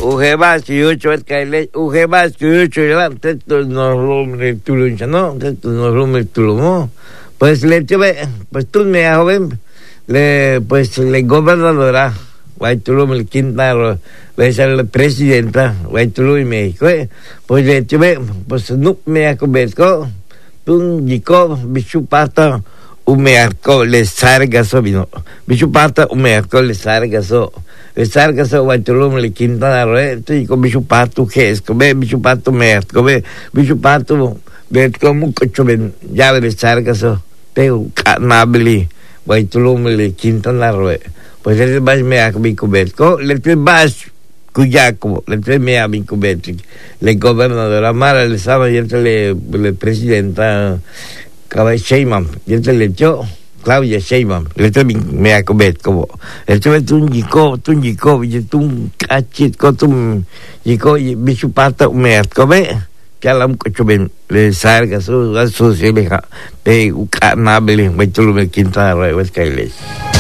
Ujebas yucho et kaile ujebas yucho ya teto no rumre tuluncha no teto no rumre tulumo pues le tuve pues tú me joven le gobernadora Guaytulum el Quintana le ser la presidenta Guaytulum y México pues le tuve pues no me acobesco tú yico bichupata umearco le sargaso vino bichupata umearco le sargaso Guaytulum le Quintana tu yico bichupato quesco ve bichupato merco ve bichupato ve como cocho ven ya le sargaso pero canabili Guaytulum le Quintana pues el más me ha cubierto el más cuyaco el me ha cubierto le gobernadora Mara le estaba y le presidenta Sheinbaum y le echó Claudia Sheinbaum le me ha cubierto como el un yico y un cachito un yico y bichupata me ha comido que a la mucho bien le salga su hija de un canable Guaytulum el Quintana es que